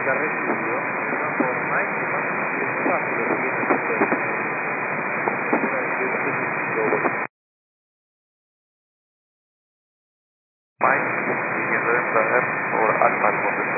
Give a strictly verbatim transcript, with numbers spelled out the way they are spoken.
ha recibido de una forma máxima y es fácil lo que viene a hacer. Seguramente usted lo ve. Mike, siguiendo de Prager por Alfa Alfonso